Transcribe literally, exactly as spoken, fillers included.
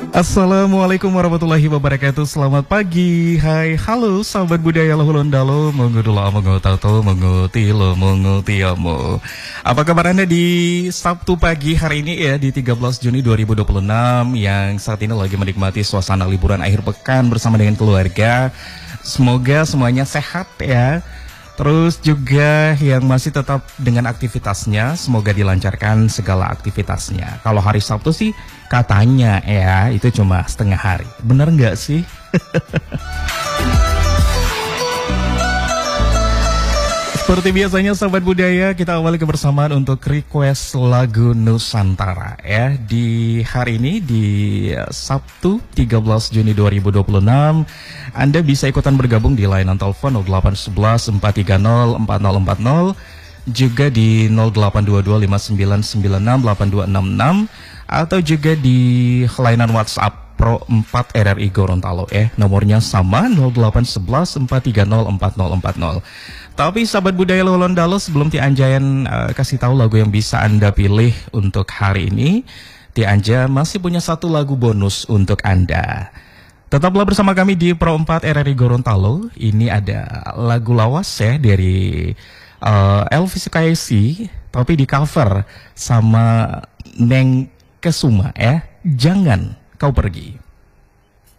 Assalamualaikum warahmatullahi wabarakatuh. Selamat pagi, hai, halo sahabat budaya Lohulondalo, monggo dulu monggo tato, monggo tilo, monggo tiamo. Apa kabar Anda di Sabtu pagi hari ini ya, di tiga belas Juni dua ribu dua puluh enam, yang saat ini lagi menikmati suasana liburan akhir pekan bersama dengan keluarga. Semoga semuanya sehat ya. Terus juga yang masih tetap dengan aktivitasnya, semoga dilancarkan segala aktivitasnya. Kalau hari Sabtu sih katanya ya, itu cuma setengah hari. Bener nggak sih? Seperti biasanya sahabat budaya, kita awali kebersamaan untuk request lagu Nusantara ya. Di hari ini di Sabtu tiga belas Juni dua ribu dua puluh enam, Anda bisa ikutan bergabung di layanan telepon nol delapan satu satu empat tiga nol empat nol empat nol, juga di nol delapan dua dua lima sembilan sembilan enam delapan dua enam enam, atau juga di layanan WhatsApp Pro empat R R I Gorontalo eh nomornya sama nol delapan satu satu empat tiga nol empat nol empat nol. Tapi sahabat budaya Lohulondalo, sebelum Ti Anjayan uh, kasih tahu lagu yang bisa Anda pilih untuk hari ini, Ti Anja masih punya satu lagu bonus untuk Anda. Tetaplah bersama kami di Pro empat R R I Gorontalo. Ini ada lagu lawas ya dari uh, Elvi Sukaesih, tapi di cover sama Neng Kesuma ya. Jangan Kau Pergi.